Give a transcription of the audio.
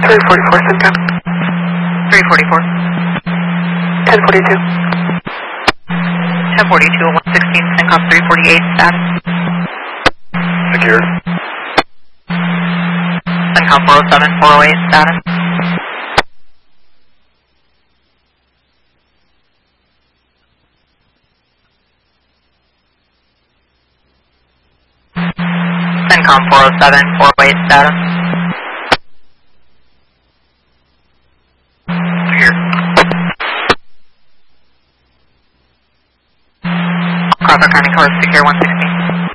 344, Simcom. 344. 1042. 1042, 116, Syncom 348, status. Secured. Syncom 407, 408, status. Syncom 407, 408, status. Here. Crawford County Code, secure 116.